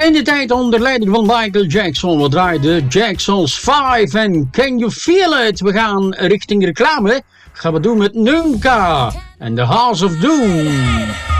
In de tijd onder leiding van Michael Jackson. We draaien de Jacksons 5 en Can You Feel It? We gaan richting reclame. Gaan we doen met Nunca en The House of Doom.